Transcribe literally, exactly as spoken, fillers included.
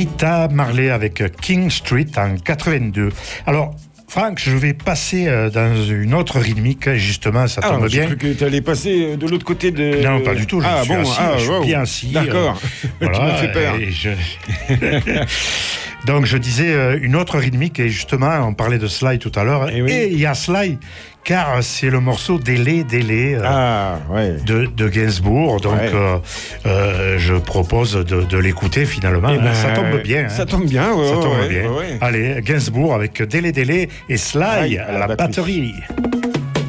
Rita Marley avec King Street en quatre-vingt-deux. Alors, Franck, je vais passer dans une autre rythmique, justement, ça tombe ah, bien. J'ai cru que tu allais passer de l'autre côté de... Non, pas du tout, je ah, suis bon, assis, ah, je suis wow. bien assis. D'accord, euh, voilà, tu m'as fait peur. Et je... Donc, je disais euh, une autre rythmique, et justement, on parlait de Sly tout à l'heure, et, oui. et il y a Sly, car c'est le morceau Délé, Délé euh, ah, ouais. de, de Gainsbourg, donc ouais. euh, euh, je propose de, de l'écouter finalement, hein. ben, Ça tombe bien. Ça hein. tombe bien, ouais, Ça tombe ouais, bien. ouais, ouais. Allez, Gainsbourg avec Délé, Délé et Sly à, à la, la batterie. batterie.